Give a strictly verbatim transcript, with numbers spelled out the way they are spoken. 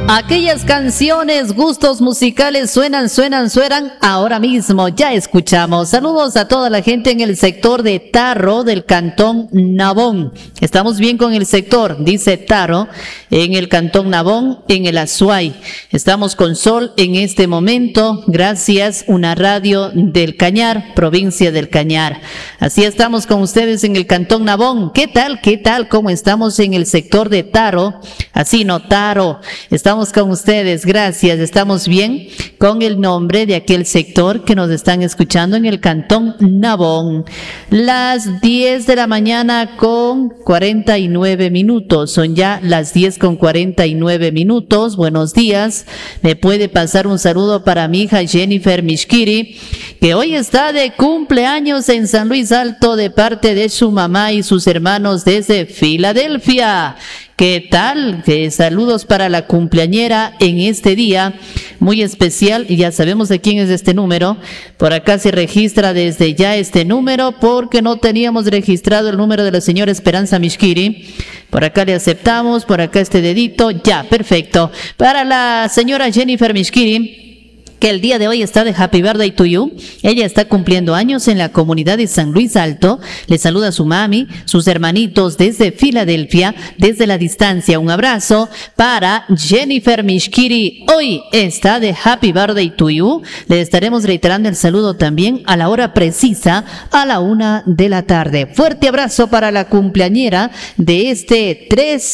Aquellas canciones, gustos musicales suenan, suenan, suenan ahora mismo. Ya escuchamos. Saludos a toda la gente en el sector de Tarro del cantón Nabón. Estamos bien con el sector, dice Tarro, en el cantón Nabón, en el Azuay. Estamos con sol en este momento. Gracias, una radio del Cañar, provincia del Cañar. Así estamos con ustedes en el cantón Nabón. ¿Qué tal? ¿Qué tal? ¿Cómo estamos en el sector de Tarro? Así no, Tarro. Estamos con ustedes, gracias, estamos bien con el nombre de aquel sector que nos están escuchando en el cantón Nabón. Las diez de la mañana con cuarenta y nueve minutos, son ya las diez con cuarenta y nueve minutos. Buenos días, me puede pasar un saludo para mi hija Jennifer Mishkiri, que hoy está de cumpleaños en San Luis Alto de parte de su mamá y sus hermanos desde Filadelfia. ¿Qué tal? Que saludos para la cumpleañera en este día muy especial, y ya sabemos de quién es este número. Por acá se registra desde ya este número porque no teníamos registrado el número de la señora Esperanza Mishkiri. Por acá le aceptamos, por acá este dedito, ya, perfecto. Para la señora Jennifer Mishkiri, que el día de hoy está de Happy Birthday to you. Ella está cumpliendo años en la comunidad de San Luis Alto. Le saluda a su mami, sus hermanitos desde Filadelfia, desde la distancia. Un abrazo para Jennifer Mishkiri. Hoy está de Happy Birthday to you. Le estaremos reiterando el saludo también a la hora precisa, a la una de la tarde. Fuerte abrazo para la cumpleañera de este tres